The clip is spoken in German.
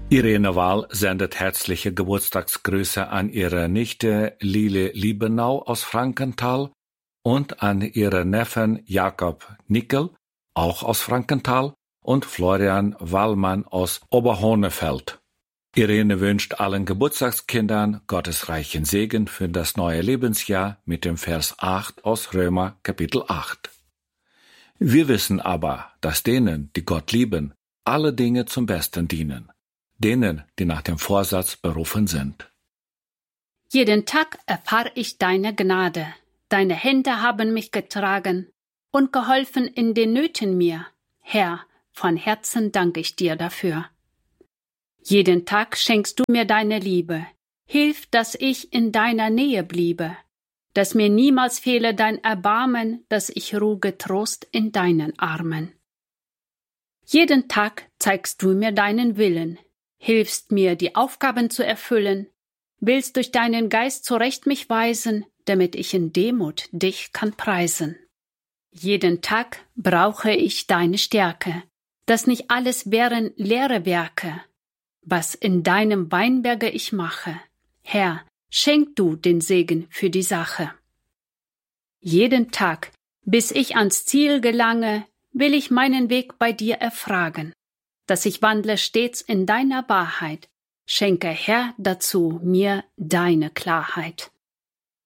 Irene Wahl sendet herzliche Geburtstagsgrüße an ihre Nichte Lile Liebenau aus Frankenthal und an ihren Neffen Jakob Nickel, auch aus Frankenthal, und Florian Wallmann aus Oberhonefeld. Irene wünscht allen Geburtstagskindern Gottes reichen Segen für das neue Lebensjahr mit dem Vers 8 aus Römer Kapitel 8. Wir wissen aber, dass denen, die Gott lieben, alle Dinge zum Besten dienen, denen, die nach dem Vorsatz berufen sind. Jeden Tag erfahre ich deine Gnade. Deine Hände haben mich getragen und geholfen in den Nöten mir. Herr, von Herzen danke ich dir dafür. Jeden Tag schenkst du mir deine Liebe. Hilf, dass ich in deiner Nähe bliebe, dass mir niemals fehle dein Erbarmen, dass ich ruhe getrost in deinen Armen. Jeden Tag zeigst du mir deinen Willen, hilfst mir, die Aufgaben zu erfüllen, willst durch deinen Geist zurecht mich weisen, damit ich in Demut dich kann preisen. Jeden Tag brauche ich deine Stärke, dass nicht alles wären leere Werke, was in deinem Weinberge ich mache. Herr, schenk du den Segen für die Sache. Jeden Tag, bis ich ans Ziel gelange, will ich meinen Weg bei dir erfragen, dass ich wandle stets in deiner Wahrheit. Schenke, Herr, dazu mir deine Klarheit.